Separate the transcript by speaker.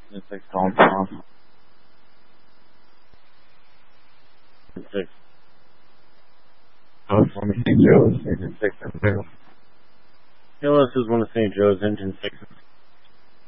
Speaker 1: Engine 6 calling Tom. Engine 6. Oh, it's one of St. Joe's. Engine 6 and 0. Hello, this is one of St. Joe's. Engine 6